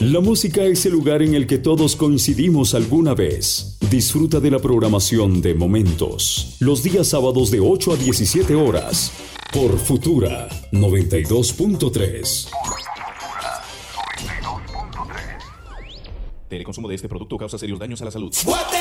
La música es el lugar en el que todos coincidimos alguna vez. Disfruta de la programación de Momentos, los días sábados de 8 a 17 horas, por Futura 92.3. El consumo de este producto causa serios daños a la salud. Guate